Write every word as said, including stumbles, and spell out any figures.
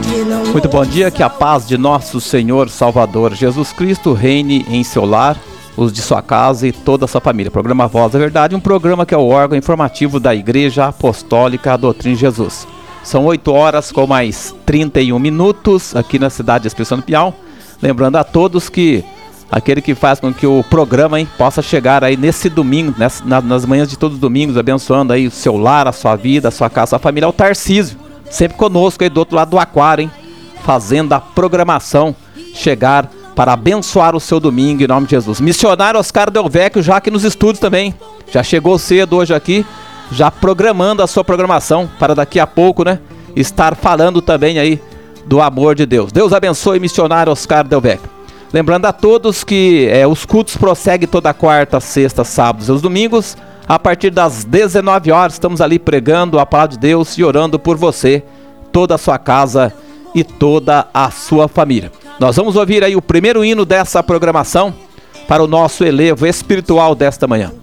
Muito bom dia, que a paz de nosso Senhor Salvador Jesus Cristo reine em seu lar, os de sua casa e toda a sua família. Programa Voz da Verdade, um programa que é o órgão informativo da Igreja Apostólica Doutrina de Jesus. São oito horas com mais trinta e um minutos aqui na cidade de Expressão Piau. Lembrando a todos que aquele que faz com que o programa hein, possa chegar aí nesse domingo, nessa, na, nas manhãs de todos os domingos, abençoando aí o seu lar, a sua vida, a sua casa, a sua família, é o Tarcísio, sempre conosco aí do outro lado do aquário, hein, fazendo a programação chegar para abençoar o seu domingo em nome de Jesus. Missionário Oscar Del Vecchio já aqui nos estúdios também, já chegou cedo hoje aqui, já programando a sua programação para daqui a pouco, né, estar falando também aí do amor de Deus. Deus abençoe missionário Oscar Del Vecchio. Lembrando a todos que é, os cultos prosseguem toda quarta, sexta, sábados e os domingos. A partir das dezenove horas estamos ali pregando a palavra de Deus e orando por você, toda a sua casa e toda a sua família. Nós vamos ouvir aí o primeiro hino dessa programação para o nosso elevo espiritual desta manhã.